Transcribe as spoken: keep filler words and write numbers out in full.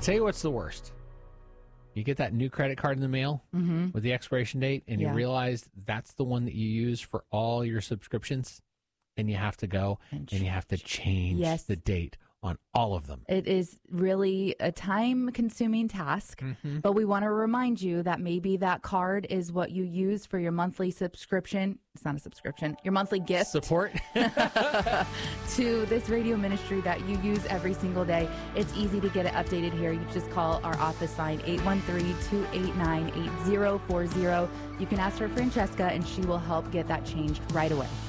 tell you what's the worst. You get that new credit card in the mail mm-hmm. with the expiration date, and yeah. you realize that's the one that you use for all your subscriptions, and you have to go and, and you have to change yes. the date on all of them. It is really a time-consuming task, mm-hmm. but we want to remind you that maybe that card is what you use for your monthly subscription. It's not a subscription. Your monthly gift. Support. to this radio ministry that you use every single day. It's easy to get it updated here. You just call our office line, eight one three, two eight nine, eight zero four zero. You can ask for Francesca, and she will help get that changed right away.